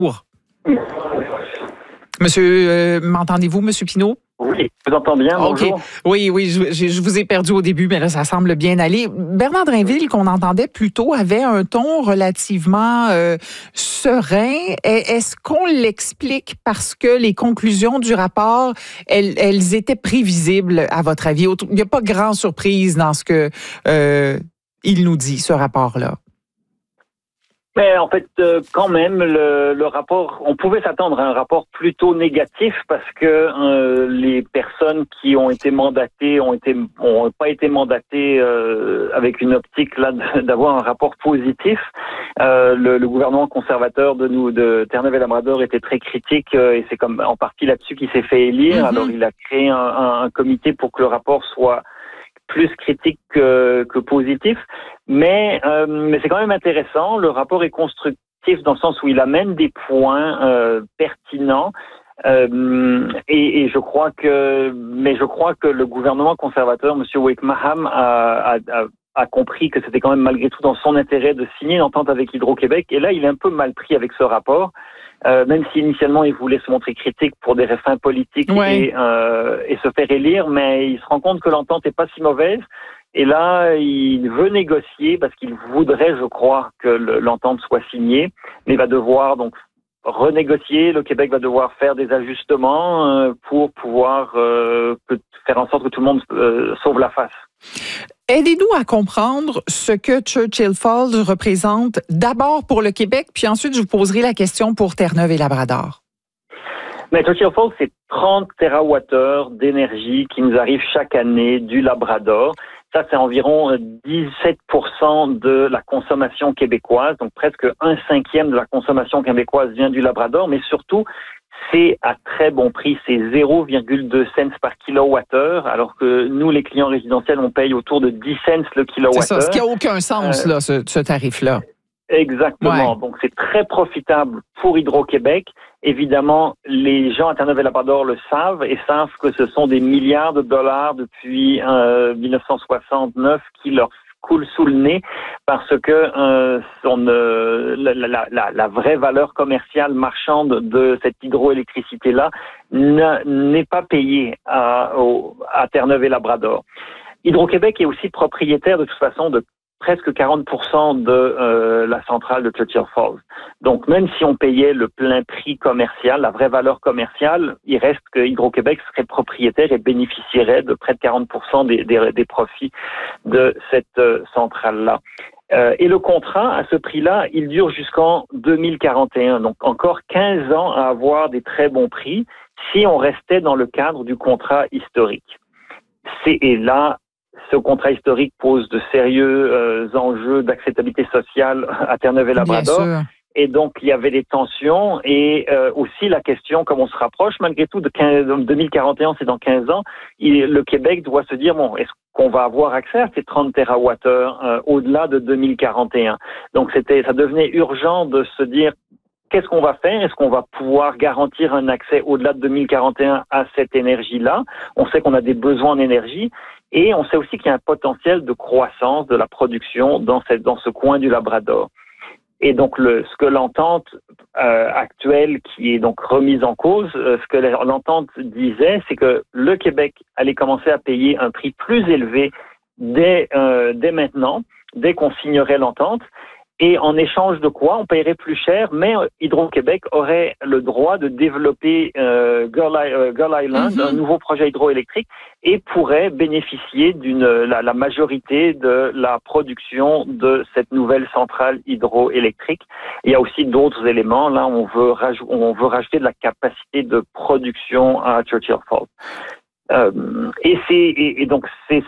Monsieur, m'entendez-vous, Monsieur Pinault? Oui, je vous entends bien, bonjour. Okay. Oui, je vous ai perdu au début, mais là, ça semble bien aller. Bernard Drinville, qu'on entendait plus tôt, avait un ton relativement serein. Est-ce qu'on l'explique parce que les conclusions du rapport, elles étaient prévisibles, à votre avis? Il n'y a pas grande surprise dans ce que il nous dit, ce rapport-là. Mais en fait, quand même, le rapport, on pouvait s'attendre à un rapport plutôt négatif parce que les personnes qui ont été mandatées ont pas été mandatées avec une optique là d'avoir un rapport positif. Le gouvernement conservateur de Terre-Neuve-et-Labrador était très critique et c'est comme en partie là-dessus qu'il s'est fait élire. Alors il a créé un comité pour que le rapport soit plus critique que positif, mais c'est quand même intéressant. Le rapport est constructif dans le sens où il amène des points pertinents et je crois que le gouvernement conservateur, M. Wake Maham, a compris que c'était quand même malgré tout dans son intérêt de signer une entente avec Hydro-Québec. Et là, il est un peu mal pris avec ce rapport. Même si initialement il voulait se montrer critique pour des fins politiques et se faire élire, mais il se rend compte que l'entente est pas si mauvaise. Et là, il veut négocier parce qu'il voudrait, je crois, que l'entente soit signée, mais il va devoir donc renégocier. Le Québec va devoir faire des ajustements pour pouvoir faire en sorte que tout le monde sauve la face. Aidez-nous à comprendre ce que Churchill Falls représente d'abord pour le Québec, puis ensuite je vous poserai la question pour Terre-Neuve-et-Labrador. Mais Churchill Falls, c'est 30 TWh d'énergie qui nous arrive chaque année du Labrador. Ça, c'est environ 17% de la consommation québécoise, donc presque 1/5 de la consommation québécoise vient du Labrador, mais surtout, c'est à très bon prix, c'est 0,2 cents par kilowattheure, alors que nous, les clients résidentiels, on paye autour de 10 cents le kilowattheure. C'est ça, ce qui n'a aucun sens, là, ce tarif-là. Exactement. Ouais. Donc, c'est très profitable pour Hydro-Québec. Évidemment, les gens à Terre-Neuve-et-Labrador le savent et savent que ce sont des milliards de dollars depuis 1969 qui leur coulent sous le nez parce que la vraie valeur commerciale marchande de cette hydroélectricité-là n'est pas payée à Terre-Neuve-et-Labrador. Hydro-Québec est aussi propriétaire de toute façon de presque 40% de la centrale de Churchill Falls. Donc, même si on payait le plein prix commercial, la vraie valeur commerciale, il reste que Hydro-Québec serait propriétaire et bénéficierait de près de 40% des profits de cette centrale-là. Et le contrat, à ce prix-là, il dure jusqu'en 2041. Donc, encore 15 ans à avoir des très bons prix si on restait dans le cadre du contrat historique. Et là, ce contrat historique pose de sérieux enjeux d'acceptabilité sociale à Terre-Neuve-et-Labrador. Et donc, il y avait des tensions et aussi la question, comme on se rapproche, malgré tout, de 2041, c'est dans 15 ans, le Québec doit se dire, bon, est-ce qu'on va avoir accès à ces 30 TWh au-delà de 2041? Donc, ça devenait urgent de se dire, qu'est-ce qu'on va faire? Est-ce qu'on va pouvoir garantir un accès au-delà de 2041 à cette énergie-là? On sait qu'on a des besoins en énergie et on sait aussi qu'il y a un potentiel de croissance de la production dans ce coin du Labrador. Et donc, ce que l'entente actuelle, qui est donc remise en cause, ce que l'entente disait, c'est que le Québec allait commencer à payer un prix plus élevé dès maintenant, dès qu'on signerait l'entente. Et en échange de quoi, on paierait plus cher, mais Hydro-Québec aurait le droit de développer Gull Island, un nouveau projet hydroélectrique, et pourrait bénéficier la majorité de la production de cette nouvelle centrale hydroélectrique. Il y a aussi d'autres éléments. Là, on veut rajouter de la capacité de production à Churchill Falls. Donc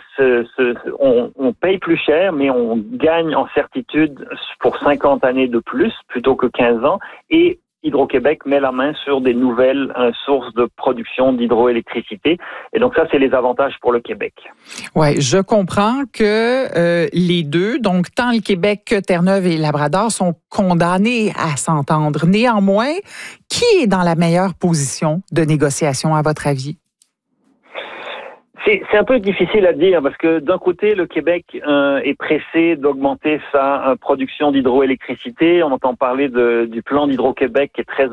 on paye plus cher, mais on gagne en certitude pour 50 années de plus plutôt que 15 ans. Et Hydro-Québec met la main sur des nouvelles sources de production d'hydroélectricité. Et donc ça, c'est les avantages pour le Québec. Ouais, je comprends que les deux, donc tant le Québec que Terre-Neuve et Labrador, sont condamnés à s'entendre. Néanmoins, qui est dans la meilleure position de négociation à votre avis? C'est un peu difficile à dire parce que d'un côté, le Québec est pressé d'augmenter sa production d'hydroélectricité. On entend parler du plan d'Hydro-Québec qui est très